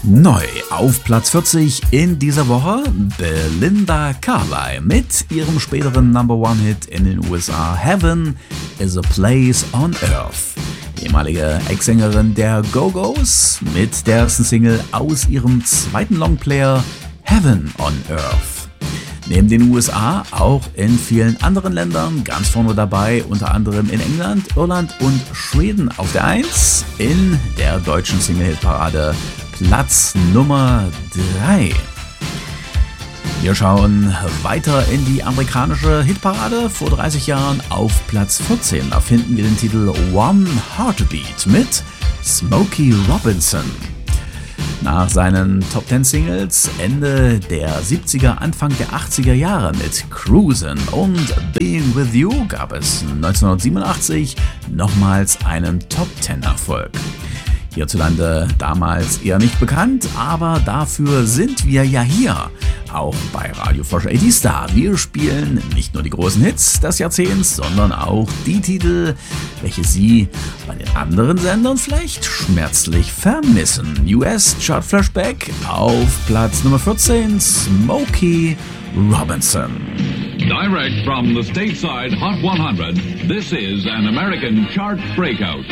Neu auf Platz 40 in dieser Woche Belinda Carlisle mit ihrem späteren Number-One-Hit in den USA Heaven is a Place on Earth. Die ehemalige Ex-Sängerin der Go-Go's mit der ersten Single aus ihrem zweiten Longplayer Heaven on Earth. Neben den USA auch in vielen anderen Ländern ganz vorne dabei, unter anderem in England, Irland und Schweden auf der 1, in der deutschen Single-Hit-Parade Platz Nummer 3. Wir schauen weiter in die amerikanische Hitparade. Vor 30 Jahren auf Platz 14. Da finden wir den Titel One Heartbeat mit Smokey Robinson. Nach seinen Top 10 Singles Ende der 70er, Anfang der 80er Jahre mit Cruisin' und Being With You gab es 1987 nochmals einen Top 10 Erfolg. Hierzulande damals eher nicht bekannt, aber dafür sind wir ja hier, auch bei Radio Frosch 80 Star. Wir spielen nicht nur die großen Hits des Jahrzehnts, sondern auch die Titel, welche Sie bei den anderen Sendern vielleicht schmerzlich vermissen. US Chart Flashback auf Platz Nummer 14, Smokey Robinson. Direct from the stateside Hot 100, this is an American chart breakout.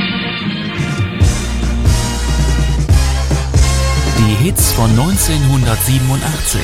Die Hits von 1987.